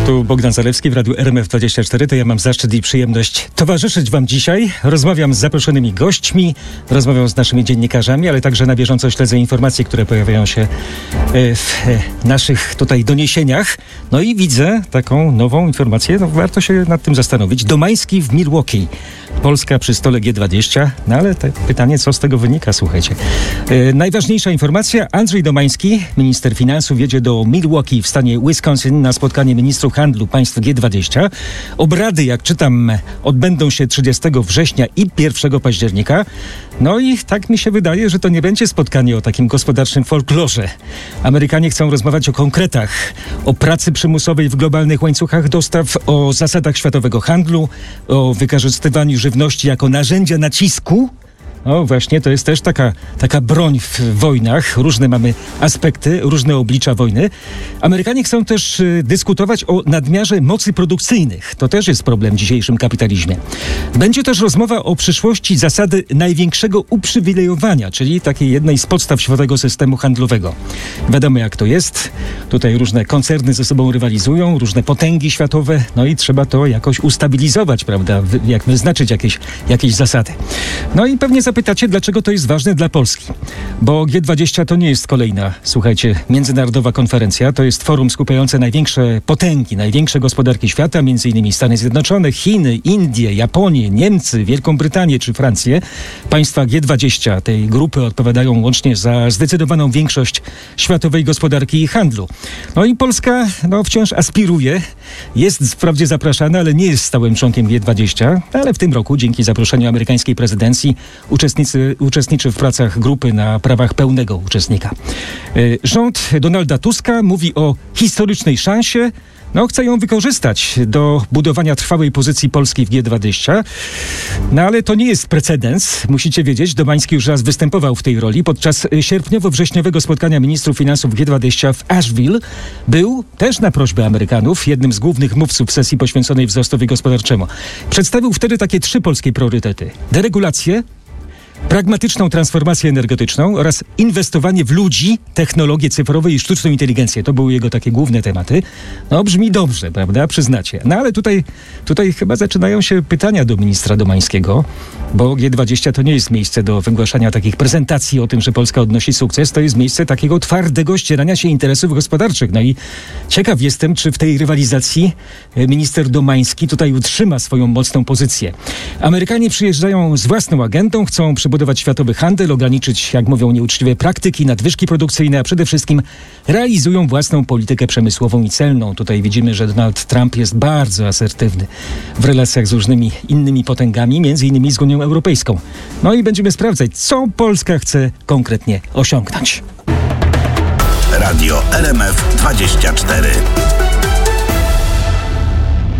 Tu Bogdan Zalewski w Radiu RMF24. To ja mam zaszczyt i przyjemność towarzyszyć wam dzisiaj. Rozmawiam z zaproszonymi gośćmi, rozmawiam z naszymi dziennikarzami, ale także na bieżąco śledzę informacje, które pojawiają się w naszych tutaj doniesieniach. No i widzę taką nową informację, warto się nad tym zastanowić. Domański w Milwaukee. Polska przy stole G20. No ale pytanie, co z tego wynika, słuchajcie. Najważniejsza informacja. Andrzej Domański, minister finansów, jedzie do Milwaukee w stanie Wisconsin na spotkanie ministrów handlu państw G20. Obrady, jak czytam, odbędą się 30 września i 1 października. No i tak mi się wydaje, że to nie będzie spotkanie o takim gospodarczym folklorze. Amerykanie chcą rozmawiać o konkretach, o pracy przymusowej w globalnych łańcuchach dostaw, o zasadach światowego handlu, o wykorzystywaniu żywności jako narzędzia nacisku. O właśnie, to jest też taka broń w wojnach. Różne mamy aspekty, różne oblicza wojny. Amerykanie chcą też dyskutować o nadmiarze mocy produkcyjnych. To też jest problem w dzisiejszym kapitalizmie. Będzie też rozmowa o przyszłości zasady największego uprzywilejowania, czyli takiej jednej z podstaw światowego systemu handlowego. Wiadomo, jak to jest. Tutaj różne koncerny ze sobą rywalizują, różne potęgi światowe, no i trzeba to jakoś ustabilizować, prawda? Jak wyznaczyć jakieś zasady. No i pewnie zapytacie, dlaczego to jest ważne dla Polski. Bo G20 to nie jest kolejna, słuchajcie, międzynarodowa konferencja. To jest forum skupiające największe potęgi, największe gospodarki świata, m.in. Stany Zjednoczone, Chiny, Indie, Japonię, Niemcy, Wielką Brytanię czy Francję. Państwa G20 tej grupy odpowiadają łącznie za zdecydowaną większość światowej gospodarki i handlu. No i Polska wciąż aspiruje, jest wprawdzie zapraszana, ale nie jest stałym członkiem G20, ale w tym roku dzięki zaproszeniu amerykańskiej prezydencji uczestniczy w pracach grupy na prawach pełnego uczestnika. Rząd Donalda Tuska mówi o historycznej szansie. Chce ją wykorzystać do budowania trwałej pozycji Polski w G20. No ale to nie jest precedens. Musicie wiedzieć, Domański już raz występował w tej roli. Podczas sierpniowo-wrześniowego spotkania ministrów finansów G20 w Asheville był też na prośbę Amerykanów jednym z głównych mówców sesji poświęconej wzrostowi gospodarczemu. Przedstawił wtedy takie 3 polskie priorytety. Deregulację, pragmatyczną transformację energetyczną oraz inwestowanie w ludzi, technologie cyfrowe i sztuczną inteligencję. To były jego takie główne tematy. Brzmi dobrze, prawda? Przyznacie. No ale tutaj chyba zaczynają się pytania do ministra Domańskiego, bo G20 to nie jest miejsce do wygłaszania takich prezentacji o tym, że Polska odnosi sukces. To jest miejsce takiego twardego ścierania się interesów gospodarczych. No i ciekaw jestem, czy w tej rywalizacji minister Domański tutaj utrzyma swoją mocną pozycję. Amerykanie przyjeżdżają z własną agendą, chcą budować światowy handel, ograniczyć, jak mówią, nieuczciwe praktyki, nadwyżki produkcyjne, a przede wszystkim realizują własną politykę przemysłową i celną. Tutaj widzimy, że Donald Trump jest bardzo asertywny w relacjach z różnymi innymi potęgami, między innymi z Unią Europejską. No i będziemy sprawdzać, co Polska chce konkretnie osiągnąć. Radio RMF24.